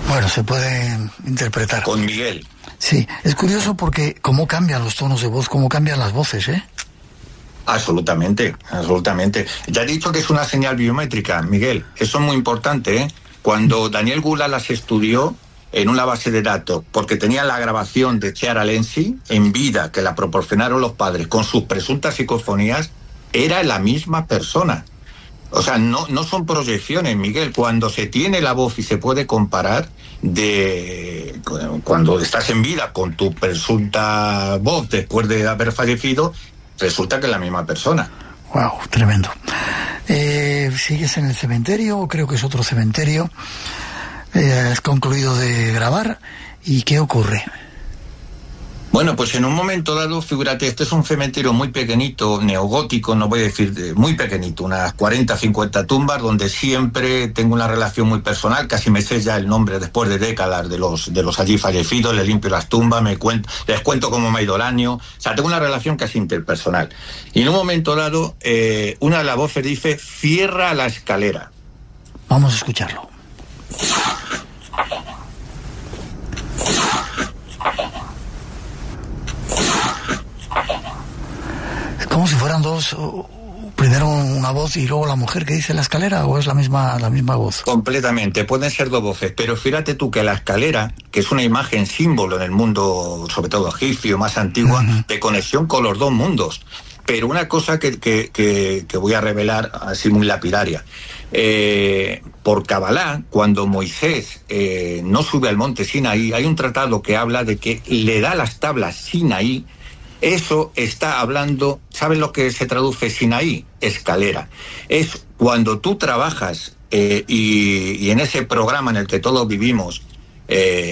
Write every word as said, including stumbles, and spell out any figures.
Bueno, se puede interpretar. Con Miguel. Sí, es curioso porque cómo cambian los tonos de voz, cómo cambian las voces, ¿eh? Absolutamente, absolutamente. Ya he dicho que es una señal biométrica, Miguel. Eso es muy importante, ¿eh? Cuando Daniel Goulart las estudió en una base de datos, porque tenía la grabación de Chiara Lenzi en vida, que la proporcionaron los padres, con sus presuntas psicofonías, era la misma persona. O sea, no, no son proyecciones, Miguel. Cuando se tiene la voz y se puede comparar de cuando estás en vida con tu presunta voz después de haber fallecido, resulta que es la misma persona. Wow, tremendo. Eh, ¿Sigues en el cementerio o creo que es otro cementerio? Eh, ¿Has concluido de grabar? ¿Y qué ocurre? Bueno, pues en un momento dado, figúrate, este es un cementerio muy pequeñito, neogótico, no voy a decir muy pequeñito, unas cuarenta, cincuenta tumbas, donde siempre tengo una relación muy personal, casi me sé ya el nombre después de décadas de los de los allí fallecidos, les limpio las tumbas, me cuento, les cuento cómo me ha ido el año, o sea, tengo una relación casi interpersonal. Y en un momento dado, eh, una de las voces dice, cierra la escalera. Vamos a escucharlo. Como si fueran dos, primero una voz y luego la mujer que dice la escalera, ¿o es la misma la misma voz? Completamente, pueden ser dos voces, pero fíjate tú que la escalera, que es una imagen símbolo en el mundo, sobre todo egipcio, más antigua, uh-huh. de conexión con los dos mundos. Pero una cosa que, que, que, que voy a revelar así muy lapidaria. Eh, por Kabbalah, cuando Moisés eh, no sube al monte Sinaí, hay un tratado que habla de que le da las tablas Sinaí. Eso está hablando, ¿sabes lo que se traduce Sinaí? Escalera. Es cuando tú trabajas eh, y, y en ese programa en el que todos vivimos, eh,